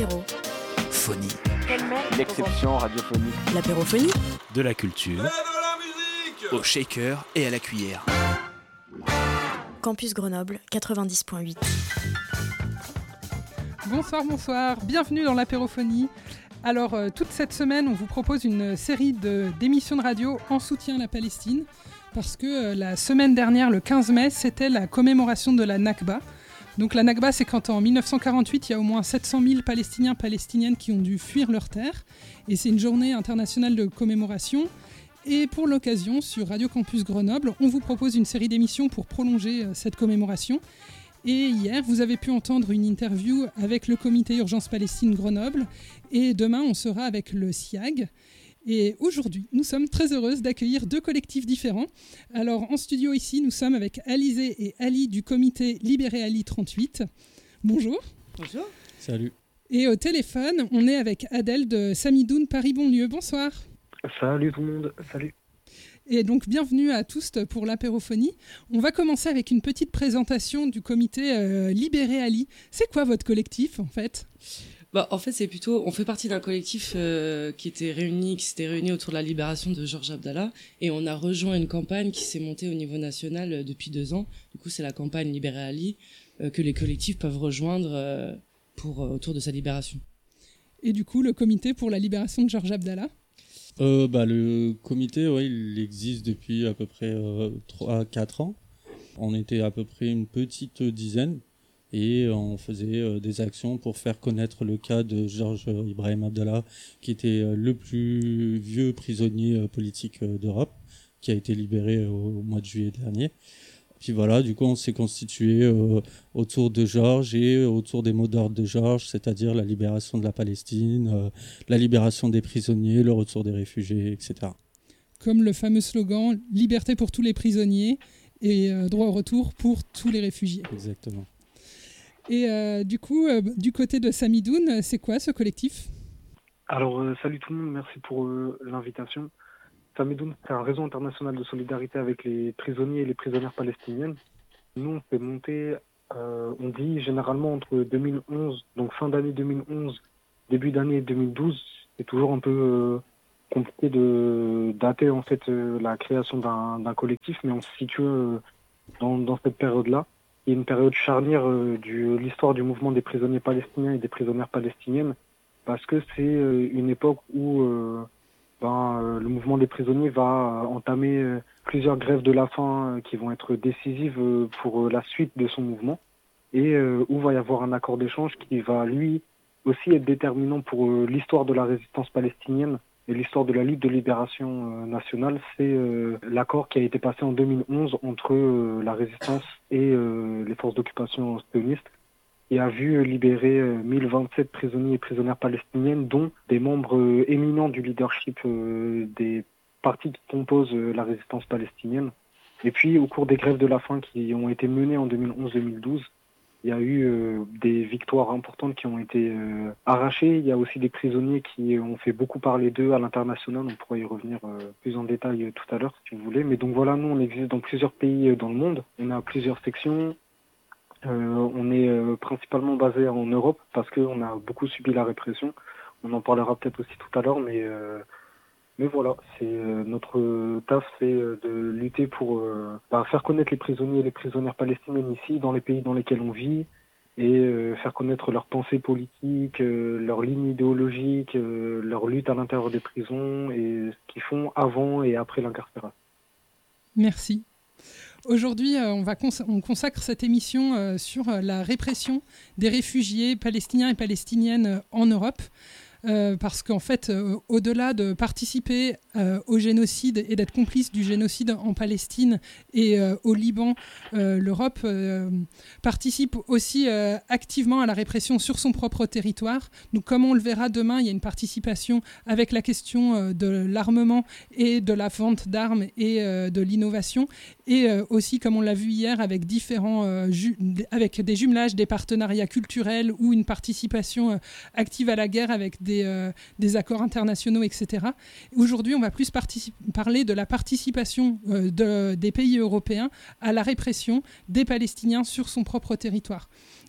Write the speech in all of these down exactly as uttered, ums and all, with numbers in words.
Phonie. L'exception radiophonique. L'apérophonie. De la culture. Et de la musique. Au shaker et à la cuillère. Campus Grenoble, quatre-vingt-dix point huit. Bonsoir, bonsoir. Bienvenue dans l'apérophonie. Alors, euh, toute cette semaine, on vous propose une série de, d'émissions de radio en soutien à la Palestine. Parce que euh, la semaine dernière, le quinze mai, c'était la commémoration de la Nakba. Donc la Nakba, c'est quand en dix-neuf cent quarante-huit, il y a au moins sept cent mille Palestiniens, Palestiniennes qui ont dû fuir leur terre. Et c'est une journée internationale de commémoration. Et pour l'occasion, sur Radio Campus Grenoble, on vous propose une série d'émissions pour prolonger euh, cette commémoration. Et hier, vous avez pu entendre une interview avec le comité Urgence Palestine Grenoble. Et demain, on sera avec le S I A G. Et aujourd'hui, nous sommes très heureuses d'accueillir deux collectifs différents. Alors, en studio ici, nous sommes avec Alizé et Ali du comité Libéré Ali trente-huit. Bonjour. Bonjour. Salut. Et au téléphone, on est avec Adèle de Samidoun Paris-Bonlieu. Bonsoir. Salut tout le monde. Salut. Et donc, bienvenue à tous pour l'apérophonie. On va commencer avec une petite présentation du comité euh, Libéré Ali. C'est quoi votre collectif, en fait ? Bah, en fait, c'est plutôt, on fait partie d'un collectif euh, qui était réuni, qui s'était réuni autour de la libération de Georges Abdallah, et on a rejoint une campagne qui s'est montée au niveau national euh, depuis deux ans. Du coup, c'est la campagne Libéré Ali euh, que les collectifs peuvent rejoindre euh, pour euh, autour de sa libération. Et du coup, le comité pour la libération de Georges Abdallah. Euh, bah, le comité, ouais, il existe depuis à peu près euh, trois à quatre ans. On était à peu près une petite dizaine. Et on faisait euh, des actions pour faire connaître le cas de Georges Ibrahim Abdallah, qui était euh, le plus vieux prisonnier euh, politique euh, d'Europe, qui a été libéré euh, au mois de juillet dernier. Puis voilà, du coup, on s'est constitué euh, autour de Georges et autour des mots d'ordre de Georges, c'est-à-dire la libération de la Palestine, euh, la libération des prisonniers, le retour des réfugiés, et cetera. Comme le fameux slogan « Liberté pour tous les prisonniers et euh, droit au retour pour tous les réfugiés ». Exactement. Et euh, du coup, euh, du côté de Samidoun, c'est quoi ce collectif ? Alors, euh, salut tout le monde, merci pour euh, l'invitation. Samidoun, c'est un réseau international de solidarité avec les prisonniers et les prisonnières palestiniennes. Nous, on s'est monté, euh, on dit généralement entre deux mille onze, donc fin d'année deux mille onze, début d'année deux mille douze. C'est toujours un peu euh, compliqué de dater en fait euh, la création d'un, d'un collectif, mais on se situe euh, dans, dans cette période-là. Il y a une période charnière euh, de l'histoire du mouvement des prisonniers palestiniens et des prisonnières palestiniennes, parce que c'est euh, une époque où euh, ben, euh, le mouvement des prisonniers va euh, entamer euh, plusieurs grèves de la faim euh, qui vont être décisives euh, pour euh, la suite de son mouvement, et euh, où va y avoir un accord d'échange qui va lui aussi être déterminant pour euh, l'histoire de la résistance palestinienne. Et l'histoire de la lutte de libération euh, nationale, c'est euh, l'accord qui a été passé en deux mille onze entre euh, la résistance et euh, les forces d'occupation sionistes, et a vu euh, libérer euh, mille vingt-sept prisonniers et prisonnières palestiniennes, dont des membres euh, éminents du leadership euh, des partis qui composent euh, la résistance palestinienne. Et puis, au cours des grèves de la faim qui ont été menées en deux mille onze deux mille douze, il y a eu euh, des victoires importantes qui ont été euh, arrachées. Il y a aussi des prisonniers qui ont fait beaucoup parler d'eux à l'international. On pourra y revenir euh, plus en détail euh, tout à l'heure si vous voulez. Mais donc voilà, nous on existe dans plusieurs pays euh, dans le monde. On a plusieurs sections. Euh, on est euh, principalement basé en Europe parce qu'on a beaucoup subi la répression. On en parlera peut-être aussi tout à l'heure, mais... Euh, Mais voilà, c'est euh, notre euh, taf, c'est euh, de lutter pour euh, bah, faire connaître les prisonniers et les prisonnières palestiniennes ici, dans les pays dans lesquels on vit, et euh, faire connaître leurs pensées politiques, euh, leurs lignes idéologiques, euh, leur lutte à l'intérieur des prisons, et ce qu'ils font avant et après l'incarcération. Merci. Aujourd'hui, euh, on, va cons- on consacre cette émission euh, sur euh, la répression des réfugiés palestiniens et palestiniennes euh, en Europe. Euh, parce qu'en fait, euh, au-delà de participer euh, au génocide et d'être complice du génocide en Palestine et euh, au Liban, euh, l'Europe euh, participe aussi euh, activement à la répression sur son propre territoire. Donc, comme on le verra demain, il y a une participation avec la question euh, de l'armement et de la vente d'armes et euh, de l'innovation. Et euh, aussi, comme on l'a vu hier, avec, différents, euh, ju- avec des jumelages, des partenariats culturels ou une participation euh, active à la guerre avec des Des, euh, des accords internationaux, et cetera. Aujourd'hui, on va plus particip- parler de la participation euh, de, des pays européens à la répression des Palestiniens sur son propre territoire.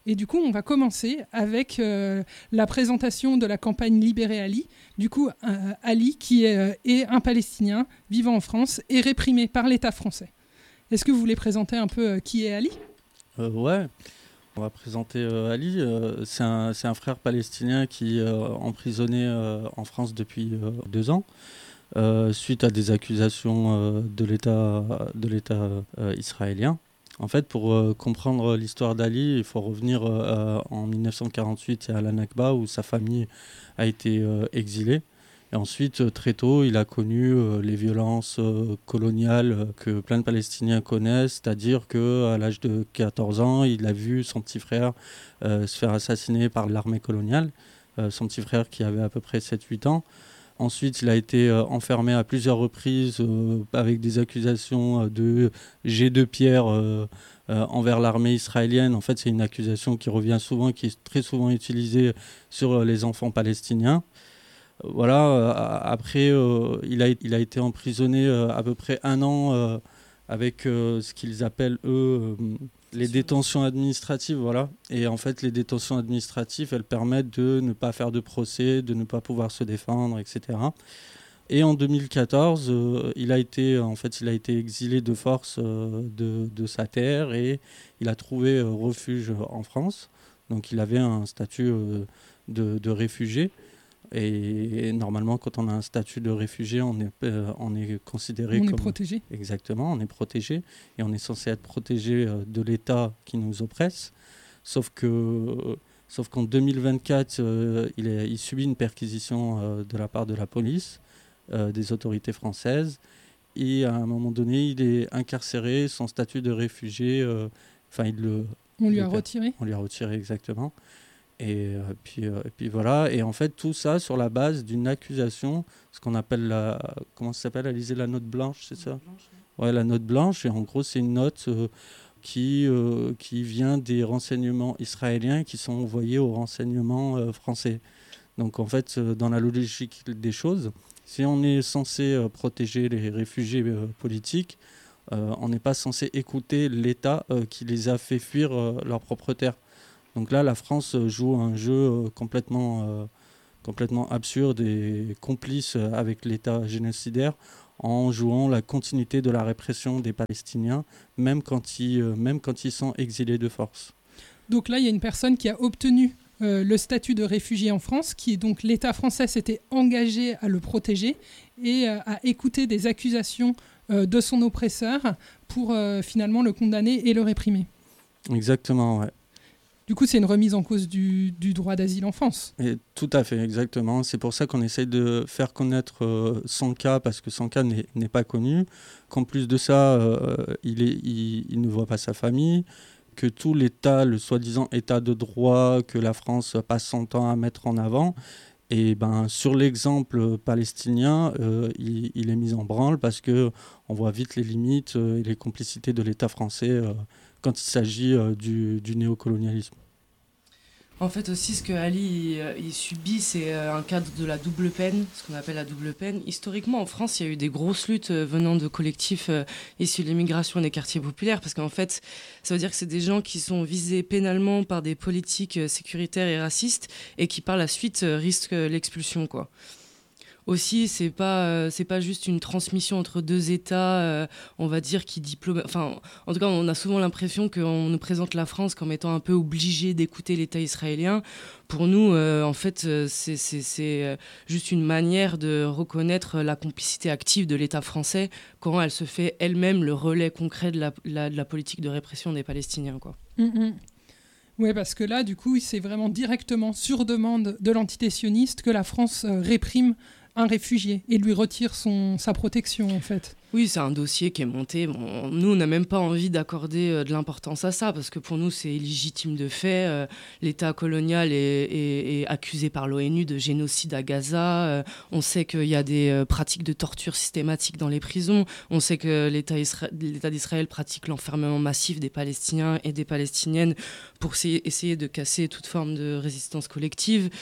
Et du coup, on va commencer avec euh, la présentation de la campagne Libérer Ali. Du coup, euh, Ali, qui est, euh, est un Palestinien vivant en France et réprimé par l'État français. Est-ce que vous voulez présenter un peu euh, qui est Ali ? euh, Ouais, on va présenter euh, Ali. Euh, c'est, un, c'est un frère palestinien qui est euh, emprisonné euh, en France depuis euh, deux ans. Euh, suite à des accusations euh, de l'État, de l'État euh, israélien. En fait, pour euh, comprendre l'histoire d'Ali, il faut revenir euh, en dix-neuf cent quarante-huit à la Nakba, où sa famille a été euh, exilée. Et ensuite, euh, très tôt, il a connu euh, les violences euh, coloniales euh, que plein de Palestiniens connaissent, c'est-à-dire qu'à l'âge de quatorze ans, il a vu son petit frère euh, se faire assassiner par l'armée coloniale, euh, son petit frère qui avait à peu près sept huit ans. Ensuite, il a été euh, enfermé à plusieurs reprises euh, avec des accusations euh, de jet de pierre euh, euh, envers l'armée israélienne. En fait, c'est une accusation qui revient souvent, qui est très souvent utilisée sur euh, les enfants palestiniens. Voilà. Euh, après, euh, il, a, il a été emprisonné euh, à peu près un an euh, avec euh, ce qu'ils appellent, eux, euh, les détentions administratives, voilà. Et en fait, les détentions administratives, elles permettent de ne pas faire de procès, de ne pas pouvoir se défendre, et cetera. Et en deux mille quatorze, euh, il a été, en fait, il a été exilé de force euh, de, de sa terre et il a trouvé euh, refuge en France. Donc, il avait un statut euh, de, de réfugié. Et, et normalement, quand on a un statut de réfugié, on est, euh, on est considéré on comme... On est protégé. Exactement, on est protégé. Et on est censé être protégé euh, de l'État qui nous oppresse. Sauf, que, euh, sauf qu'en deux mille vingt-quatre, euh, il, est, il subit une perquisition euh, de la part de la police, euh, des autorités françaises. Et à un moment donné, il est incarcéré, son statut de réfugié, enfin, euh, il le... On lui le a retiré. On lui a retiré, exactement. Et, euh, puis, euh, et puis voilà, et en fait tout ça sur la base d'une accusation, ce qu'on appelle la, comment ça s'appelle, Alizée, la note blanche, c'est ça ? Ouais, la note blanche, et en gros c'est une note euh, qui, euh, qui vient des renseignements israéliens qui sont envoyés aux renseignements euh, français. Donc en fait, euh, dans la logique des choses, si on est censé euh, protéger les réfugiés euh, politiques, euh, on n'est pas censé écouter l'État euh, qui les a fait fuir euh, leur propre terre. Donc là, la France joue un jeu complètement, euh, complètement absurde et complice avec l'État génocidaire en jouant la continuité de la répression des Palestiniens, même quand ils, même quand ils sont exilés de force. Donc là, il y a une personne qui a obtenu euh, le statut de réfugié en France, qui est donc l'État français s'était engagé à le protéger et euh, à écouter des accusations euh, de son oppresseur pour euh, finalement le condamner et le réprimer. Exactement, ouais. Du coup, c'est une remise en cause du, du droit d'asile en France. Et tout à fait, exactement. C'est pour ça qu'on essaye de faire connaître euh, son cas, parce que son cas n'est, n'est pas connu. Qu'en plus de ça, euh, il, est, il, il ne voit pas sa famille, que tout l'État, le soi-disant État de droit, que la France passe son temps à mettre en avant. Et ben, sur l'exemple palestinien, euh, il, il est mis en branle parce qu'on voit vite les limites euh, et les complicités de l'État français euh, quand il s'agit euh, du, du néocolonialisme. En fait aussi, ce que Ali il, il subit, c'est un cadre de la double peine, ce qu'on appelle la double peine. Historiquement, en France, il y a eu des grosses luttes venant de collectifs euh, issus de l'immigration et des quartiers populaires, parce qu'en fait, ça veut dire que c'est des gens qui sont visés pénalement par des politiques sécuritaires et racistes, et qui par la suite risquent l'expulsion, quoi. Aussi, c'est pas euh, c'est pas juste une transmission entre deux États, euh, on va dire, qui diplôme. Enfin, en tout cas, on a souvent l'impression qu'on nous présente la France comme étant un peu obligée d'écouter l'État israélien. Pour nous, euh, en fait, c'est, c'est, c'est juste une manière de reconnaître la complicité active de l'État français quand elle se fait elle-même le relais concret de la, la, de la politique de répression des Palestiniens, quoi. Mm-hmm. Oui, parce que là, du coup, c'est vraiment directement sur demande de l'entité sioniste que la France euh, réprime un réfugié et lui retire son, sa protection, en fait. Oui, c'est un dossier qui est monté. Bon, nous, on n'a même pas envie d'accorder euh, de l'importance à ça, parce que pour nous, c'est illégitime de fait. Euh, L'État colonial est, est, est accusé par l'ONU de génocide à Gaza. Euh, on sait qu'il y a des euh, pratiques de torture systématiques dans les prisons. On sait que l'État, Isra- l'État d'Israël pratique l'enfermement massif des Palestiniens et des Palestiniennes pour essayer de casser toute forme de résistance collective.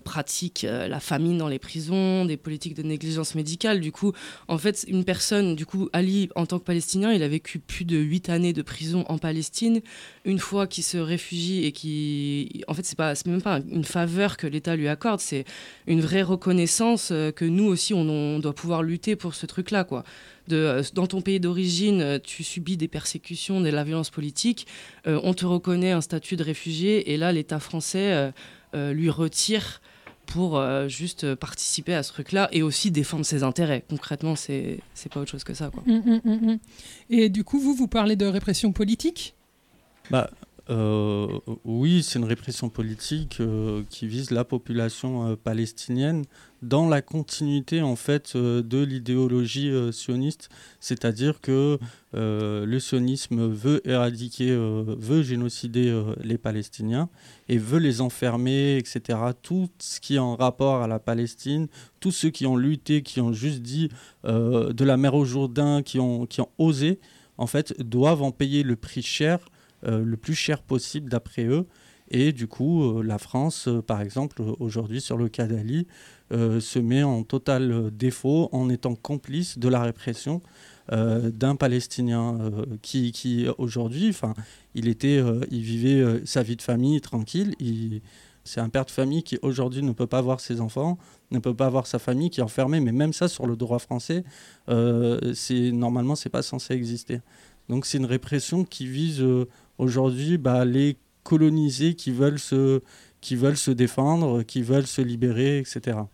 pratiquent euh, la famine dans les prisons, des politiques de négligence médicale. Du coup, en fait, une personne, du coup, Ali, en tant que Palestinien, il a vécu plus de huit années de prison en Palestine. Une fois qu'il se réfugie et qui, en fait, c'est pas, c'est même pas une faveur que l'État lui accorde, c'est une vraie reconnaissance euh, que nous aussi, on, on doit pouvoir lutter pour ce truc-là, quoi. De, euh, dans ton pays d'origine, tu subis des persécutions, de la violence politique, euh, on te reconnaît un statut de réfugié, et là, l'État français euh, euh, lui retire pour euh, juste participer à ce truc-là et aussi défendre ses intérêts. Concrètement, c'est, c'est pas autre chose que ça, quoi. Mmh, mmh, mmh. Et du coup, vous, vous parlez de répression politique ? Bah, euh, oui, c'est une répression politique euh, qui vise la population euh, palestinienne dans la continuité en fait euh, de l'idéologie euh, sioniste, c'est-à-dire que euh, le sionisme veut éradiquer, euh, veut génocider euh, les Palestiniens et veut les enfermer, et cetera. Tout ce qui est en rapport à la Palestine, tous ceux qui ont lutté, qui ont juste dit euh, de la mer au Jourdain, qui ont, qui ont osé, en fait, doivent en payer le prix cher. Euh, le plus cher possible d'après eux. Et du coup, euh, la France, euh, par exemple, aujourd'hui, sur le cas d'Ali, euh, se met en total euh, défaut en étant complice de la répression euh, d'un Palestinien euh, qui, qui, aujourd'hui, il, était, euh, il vivait euh, sa vie de famille tranquille. Il, c'est un père de famille qui, aujourd'hui, ne peut pas voir ses enfants, ne peut pas voir sa famille, qui est enfermée. Mais même ça, sur le droit français, euh, c'est, normalement, ce n'est pas censé exister. Donc, c'est une répression qui vise... Euh, aujourd'hui, bah, les colonisés qui veulent, se, qui veulent se défendre, qui veulent se libérer, et cetera.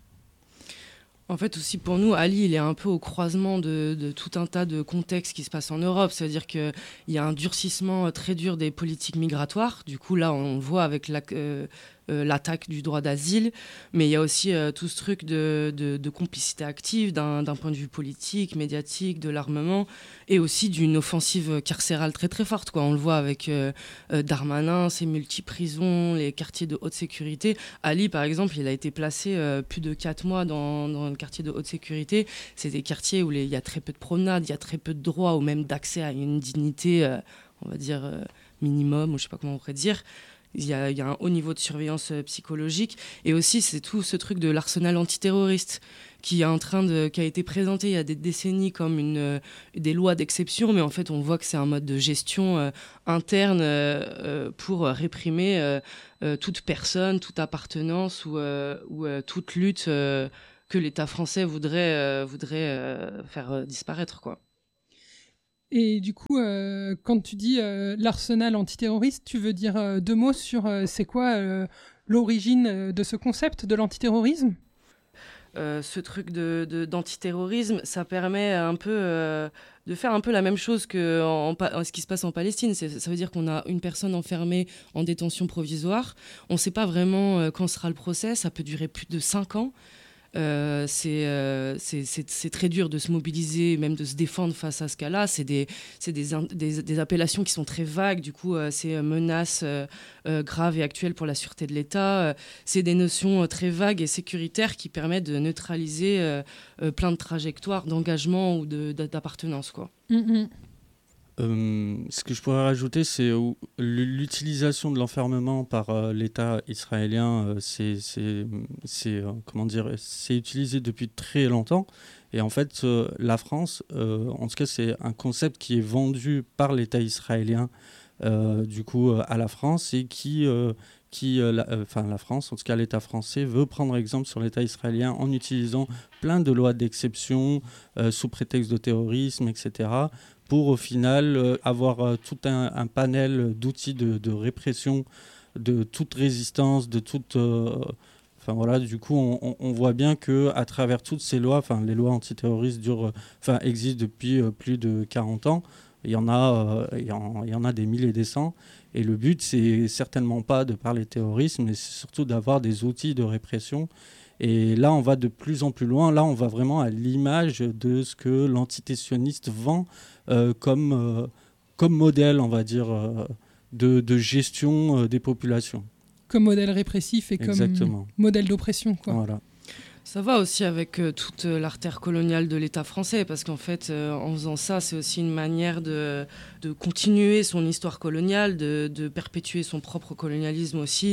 En fait, aussi pour nous, Ali, il est un peu au croisement de, de tout un tas de contextes qui se passent en Europe. C'est-à-dire qu'il y a un durcissement très dur des politiques migratoires. Du coup, là, on le voit avec la, euh, euh, l'attaque du droit d'asile. Mais il y a aussi euh, tout ce truc de, de, de complicité active d'un, d'un point de vue politique, médiatique, de l'armement, et aussi d'une offensive carcérale très très forte, quoi. On le voit avec euh, euh, Darmanin, ses multi-prisons, les quartiers de haute sécurité. Ali, par exemple, il a été placé euh, plus de quatre mois dans, dans le quartier de haute sécurité. C'est des quartiers où il y a très peu de promenades, il y a très peu de droits, ou même d'accès à une dignité, euh, on va dire, euh, minimum, ou je ne sais pas comment on pourrait dire. Il y, a, il y a un haut niveau de surveillance euh, psychologique. Et aussi, c'est tout ce truc de l'arsenal antiterroriste qui, est en train de, qui a été présenté il y a des décennies comme une, euh, des lois d'exception, mais en fait, on voit que c'est un mode de gestion euh, interne euh, euh, pour réprimer euh, euh, toute personne, toute appartenance ou, euh, ou euh, toute lutte euh, que l'État français voudrait, euh, voudrait euh, faire euh, disparaître, quoi. Et du coup, euh, quand tu dis euh, l'arsenal antiterroriste, tu veux dire euh, deux mots sur euh, c'est quoi euh, l'origine de ce concept de l'antiterrorisme ? euh, Ce truc de, de, d'antiterrorisme, ça permet un peu euh, de faire un peu la même chose que en, en, ce qui se passe en Palestine. C'est, ça veut dire qu'on a une personne enfermée en détention provisoire. On ne sait pas vraiment euh, quand sera le procès. Ça peut durer plus de cinq ans. Euh, c'est, euh, c'est, c'est, c'est très dur de se mobiliser, même de se défendre face à ce cas-là. C'est des, c'est des, des, des appellations qui sont très vagues. Du coup, euh, c'est menaces euh, euh, graves et actuelles pour la sûreté de l'État. Euh, c'est des notions euh, très vagues et sécuritaires qui permettent de neutraliser euh, euh, plein de trajectoires d'engagement ou de, d'appartenance, quoi. Mm-hmm. Euh, ce que je pourrais rajouter, c'est euh, l'utilisation de l'enfermement par euh, l'État israélien. Euh, c'est, c'est, c'est, euh, comment dire, c'est utilisé depuis très longtemps. Et en fait, euh, la France, euh, en tout cas, c'est un concept qui est vendu par l'État israélien, euh, du coup, euh, à la France, et qui, euh, qui euh, la, euh, enfin, la France, en tout cas, l'État français veut prendre exemple sur l'État israélien en utilisant plein de lois d'exception euh, sous prétexte de terrorisme, et cetera, pour au final euh, avoir euh, tout un, un panel d'outils de, de répression de toute résistance, de toute... Euh, enfin voilà, du coup, on, on voit bien qu'à travers toutes ces lois, enfin les lois antiterroristes durent, enfin, existent depuis euh, plus de quarante ans. Il y en a, euh, il y en, il y en a des milliers et des cents. Et le but, c'est certainement pas de parler de terrorisme, mais c'est surtout d'avoir des outils de répression. Et là, on va de plus en plus loin. Là, on va vraiment à l'image de ce que l'entité sioniste vend euh, comme, euh, comme modèle, on va dire, euh, de, de gestion euh, des populations. Comme modèle répressif et Exactement. Comme modèle d'oppression, quoi. Voilà. Ça va aussi avec euh, toute euh, l'artère coloniale de l'État français, parce qu'en fait, euh, en faisant ça, c'est aussi une manière de, de continuer son histoire coloniale, de, de perpétuer son propre colonialisme aussi,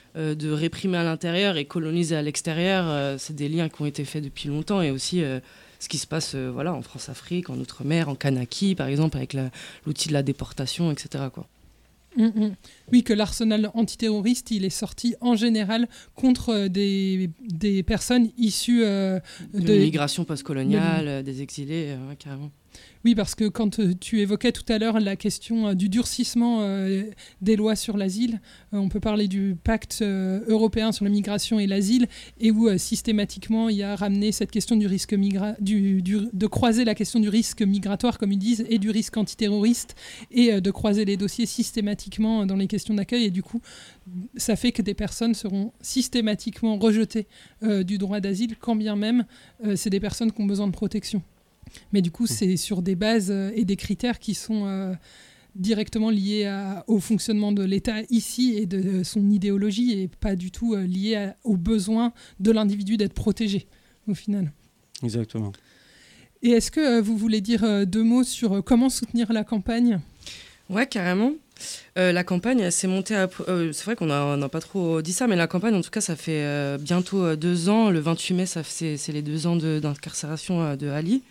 euh, de réprimer à l'intérieur et coloniser à l'extérieur. Euh, c'est des liens qui ont été faits depuis longtemps et aussi euh, ce qui se passe euh, voilà, en France-Afrique, en Outre-mer, en Kanaki, par exemple, avec la, l'outil de la déportation, et cetera, quoi. Mmh, mmh. Oui, que l'arsenal antiterroriste, il est sorti en général contre des, des personnes issues euh, de, de l'immigration postcoloniale, de... euh, des exilés, euh, carrément. Oui, parce que quand euh, tu évoquais tout à l'heure la question euh, du durcissement euh, des lois sur l'asile, euh, on peut parler du pacte euh, européen sur la migration et l'asile, et où euh, systématiquement il y a ramené cette question du risque migra- du, du, de croiser la question du risque migratoire, comme ils disent, et du risque antiterroriste, et euh, de croiser les dossiers systématiquement dans les questions d'accueil, et du coup, ça fait que des personnes seront systématiquement rejetées euh, du droit d'asile, quand bien même euh, c'est des personnes qui ont besoin de protection. Mais du coup, c'est sur des bases euh, et des critères qui sont euh, directement liés à, au fonctionnement de l'État ici et de, de son idéologie et pas du tout euh, liés à, aux besoins de l'individu d'être protégé, au final. Exactement. Et est-ce que euh, vous voulez dire euh, deux mots sur euh, comment soutenir la campagne ? Ouais, carrément. Euh, la campagne, elle s'est montée à... Euh, c'est vrai qu'on n'a pas trop dit ça, mais la campagne, en tout cas, ça fait euh, bientôt euh, deux ans. Le vingt-huit mai, ça, c'est, c'est les deux ans de, d'incarcération euh, de Ali.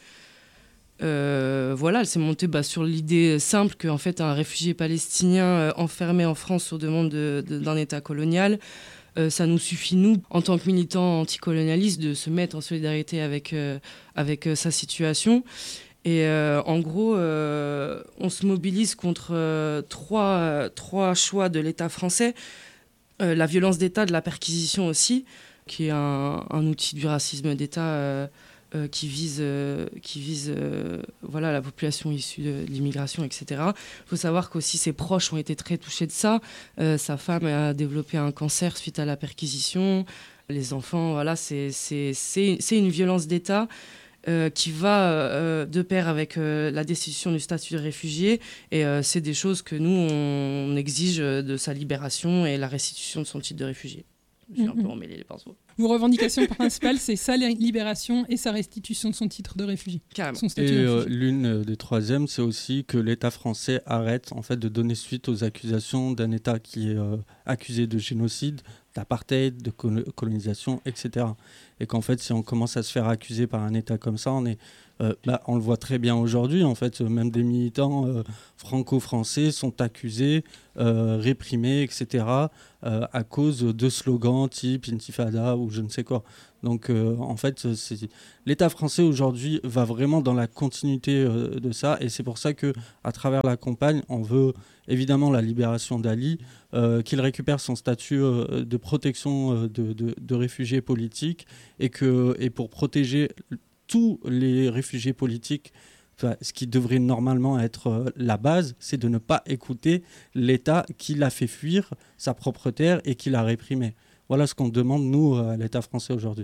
Euh, voilà, elle s'est montée bah, sur l'idée simple qu'en fait, un réfugié palestinien euh, enfermé en France sur demande de, de, d'un État colonial, euh, ça nous suffit, nous, en tant que militants anticolonialistes, de se mettre en solidarité avec, euh, avec euh, sa situation. Et euh, en gros, euh, on se mobilise contre euh, trois, euh, trois choix de l'État français. Euh, la violence d'État, de la perquisition aussi, qui est un, un outil du racisme d'État euh, euh, qui vise, euh, qui vise euh, voilà, la population issue de l'immigration, et cetera. Il faut savoir qu'aussi ses proches ont été très touchés de ça. Euh, sa femme a développé un cancer suite à la perquisition. Les enfants, voilà, c'est, c'est, c'est, c'est une violence d'État Euh, qui va euh, de pair avec euh, la destitution du statut de réfugié. Et euh, c'est des choses que nous, on, on exige de sa libération et la restitution de son titre de réfugié. Je suis mm-hmm. un peu emmêlé les pinceaux. Vos revendications principales, c'est sa libération et sa restitution de son titre de réfugié. Carrément. Son statut et de euh, réfugié. l'une des troisièmes, c'est aussi que l'État français arrête en fait, de donner suite aux accusations d'un État qui est euh, accusé de génocide, d'apartheid, de colonisation, et cetera. Et qu'en fait, si on commence à se faire accuser par un État comme ça, on est, euh, bah, on le voit très bien aujourd'hui. En fait, même des militants euh, franco-français sont accusés, euh, réprimés, et cetera. Euh, à cause de slogans type Intifada ou je ne sais quoi. Donc, euh, en fait, c'est... l'État français aujourd'hui va vraiment dans la continuité euh, de ça, et c'est pour ça que, à travers la campagne, on veut évidemment la libération d'Ali, euh, qu'il récupère son statut euh, de protection euh, de, de, de réfugiés politiques, et, que, et pour protéger tous les réfugiés politiques, enfin, ce qui devrait normalement être euh, la base, c'est de ne pas écouter l'État qui l'a fait fuir sa propre terre et qui l'a réprimé. Voilà ce qu'on demande, nous, à l'État français aujourd'hui.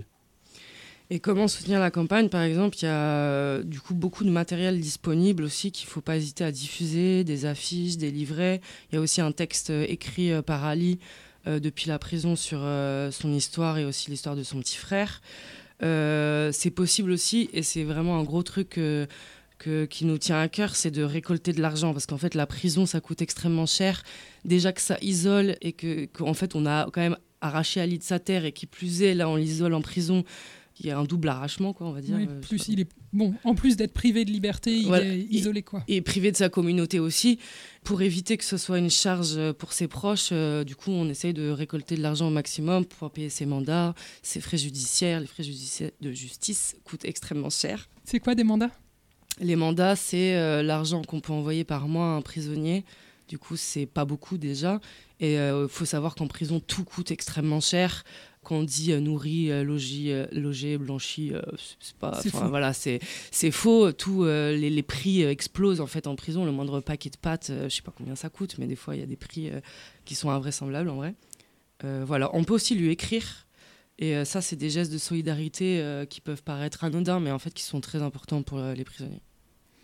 Et comment soutenir la campagne ? Par exemple, il y a du coup beaucoup de matériel disponible aussi qu'il ne faut pas hésiter à diffuser, des affiches, des livrets. Il y a aussi un texte écrit par Ali euh, depuis la prison sur euh, son histoire et aussi l'histoire de son petit frère. Euh, c'est possible aussi, et c'est vraiment un gros truc euh, que, qui nous tient à cœur, c'est de récolter de l'argent, parce qu'en fait la prison ça coûte extrêmement cher. Déjà que ça isole et que, qu'en fait on a quand même arraché Ali de sa terre, et qui plus est, là on l'isole en prison. Il y a un double arrachement, quoi, on va dire. Oui, euh, plus il est... bon, en plus d'être privé de liberté, il voilà. est isolé, quoi. Et, et privé de sa communauté aussi. Pour éviter que ce soit une charge pour ses proches, euh, du coup, on essaye de récolter de l'argent au maximum pour pouvoir payer ses mandats, ses frais judiciaires. Les frais judiciaires de justice coûtent extrêmement cher. C'est quoi des mandats ? Les mandats, c'est euh, l'argent qu'on peut envoyer par mois à un prisonnier. Du coup, c'est pas beaucoup déjà. Et il euh, faut savoir qu'en prison, tout coûte extrêmement cher. Quand on dit euh, nourri, euh, logis, euh, logé, blanchi, euh, c'est pas, c'est faux. Voilà, c'est, c'est faux. Tout, euh, les, les prix euh, explosent en fait en prison. Le moindre paquet de pâtes, euh, je sais pas combien ça coûte, mais des fois il y a des prix euh, qui sont invraisemblables en vrai. Euh, voilà, on peut aussi lui écrire. Et euh, ça, c'est des gestes de solidarité euh, qui peuvent paraître anodins, mais en fait qui sont très importants pour euh, les prisonniers.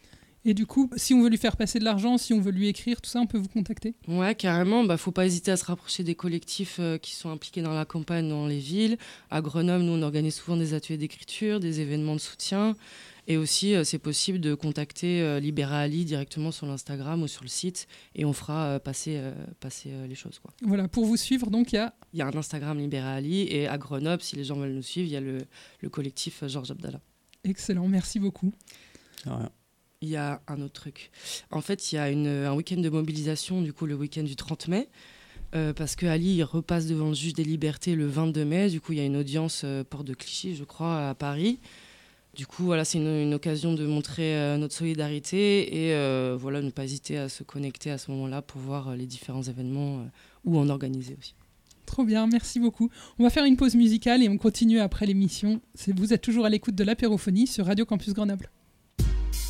Et du coup, si on veut lui faire passer de l'argent, si on veut lui écrire, tout ça, on peut vous contacter? Ouais, carrément. Bah, faut pas hésiter à se rapprocher des collectifs euh, qui sont impliqués dans la campagne, dans les villes. À Grenoble, nous, on organise souvent des ateliers d'écriture, des événements de soutien. Et aussi, euh, c'est possible de contacter euh, Libérali directement sur l'Instagram ou sur le site. Et on fera euh, passer, euh, passer euh, les choses, quoi. Voilà, pour vous suivre, donc il y a... Il y a un Instagram Libérali. Et à Grenoble, si les gens veulent nous suivre, il y a le, le collectif euh, Georges Abdallah. Excellent, merci beaucoup. Ah ouais. Il y a un autre truc. En fait, il y a une, un week-end de mobilisation, du coup, le week-end du trente mai, euh, parce que Ali il repasse devant le juge des libertés le vingt-deux mai. Du coup, il y a une audience euh, porte de Clichy, je crois, à Paris. Du coup, voilà, c'est une, une occasion de montrer euh, notre solidarité et euh, voilà, ne pas hésiter à se connecter à ce moment-là pour voir euh, les différents événements euh, ou en organiser aussi. Trop bien, merci beaucoup. On va faire une pause musicale et on continue après l'émission. C'est, vous êtes toujours à l'écoute de l'apérophonie sur Radio Campus Grenoble.